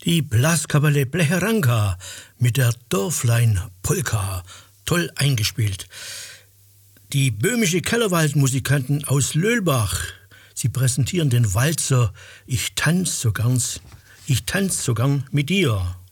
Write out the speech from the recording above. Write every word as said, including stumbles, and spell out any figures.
Die Blaskapelle Blecheranka mit der Dörflein-Polka, toll eingespielt. Die böhmische Kellerwald-Musikanten aus Löhlbach, sie präsentieren den Walzer Ich tanz so ganz, ich tanz so gern mit dir.